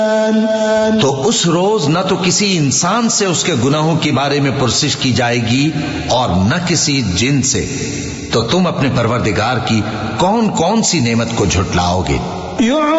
तो उस रोज न तो किसी इंसान से उसके गुनाहों के बारे में पुरसिश की जाएगी और न किसी जिन से। तो तुम अपने परवरदिगार की कौन कौन सी नेमत को झुटलाओगे?